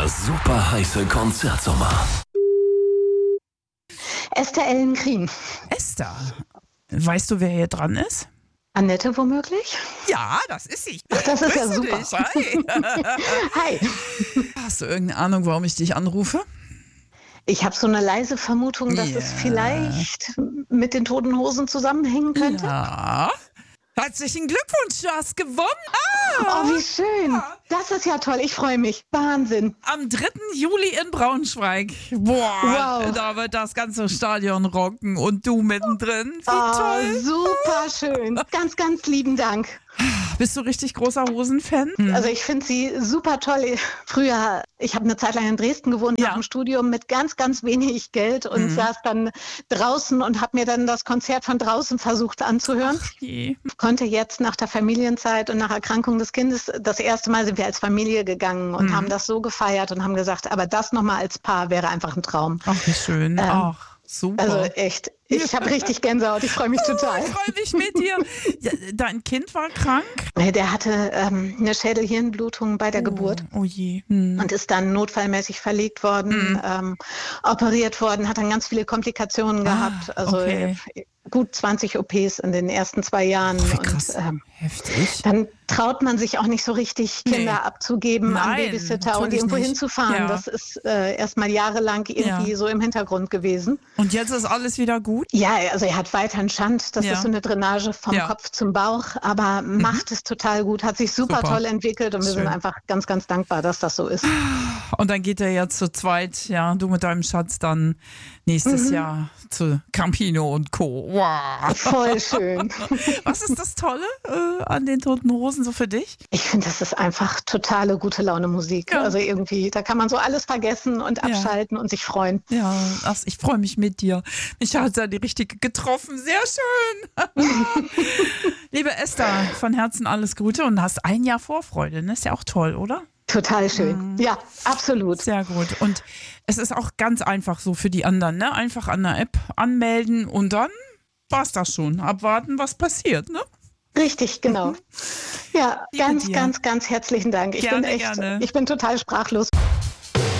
Der superheiße Konzertsommer. Esther Ellen Krien. Esther, weißt du, wer hier dran ist? Annette womöglich? Ja, das ist sie. Ach, das ist ja Grüße super. dich. Hi. Hi. Hast du irgendeine Ahnung, warum ich dich anrufe? Ich habe so eine leise Vermutung, dass es vielleicht mit den Toten Hosen zusammenhängen könnte. Ja. Herzlichen Glückwunsch, du hast gewonnen. Oh, wie schön. Das ist ja toll. Ich freue mich. Wahnsinn. Am 3. Juli in Braunschweig. Boah, Wow. da wird das ganze Stadion rocken und du mittendrin. Wie toll. Super schön. Ganz, ganz lieben Dank. Bist du richtig großer Hosen-Fan? Also ich finde sie super toll. Früher, ich habe eine Zeit lang in Dresden gewohnt, nach dem Studium mit ganz, ganz wenig Geld und saß dann draußen und habe mir dann das Konzert von draußen versucht anzuhören. Konnte jetzt nach der Familienzeit und nach Erkrankung des Kindes, das erste Mal sind wir als Familie gegangen und haben das so gefeiert und haben gesagt, aber das nochmal als Paar wäre einfach ein Traum. Ach, wie schön. Ach, super. Also echt, ich habe richtig Gänsehaut, ich freue mich total. Ich freue mich mit dir. Ja, dein Kind war krank? Der hatte eine Schädel-Hirnblutung bei der Geburt. Oh je. Und ist dann notfallmäßig verlegt worden, operiert worden, hat dann ganz viele Komplikationen gehabt. Also gut 20 OPs in den ersten 2 Jahren. Wie krass. Und heftig. dann traut man sich auch nicht so richtig, Kinder abzugeben an Babysitter und irgendwo hinzufahren. Ja. Das ist erstmal jahrelang irgendwie so im Hintergrund gewesen. Und jetzt ist alles wieder gut? Ja, also er hat weiter einen Schand. Das ist so eine Drainage vom Kopf zum Bauch, aber macht es total gut, hat sich super toll entwickelt und wir sind einfach ganz, ganz dankbar, dass das so ist. Und dann geht er ja zu zweit, du mit deinem Schatz dann nächstes Jahr zu Campino und Co. Wow. Voll schön. Was ist das Tolle an den Toten Hosen so für dich? Ich finde, das ist einfach totale gute Laune Musik. Ja. Also irgendwie, da kann man so alles vergessen und abschalten und sich freuen. Ja, ich freue mich mit dir. Mich hat ja die Richtige getroffen. Sehr schön. Liebe Esther, von Herzen alles Gute und hast 1 Jahr Vorfreude. Ne? Ist ja auch toll, oder? Total schön. Ja, absolut. Sehr gut. Und es ist auch ganz einfach so für die anderen. Ne? Einfach an der App anmelden und dann war's das schon. Abwarten, was passiert. Ne? Richtig, genau. Ja, ganz, ganz, ganz herzlichen Dank. Ich bin total sprachlos.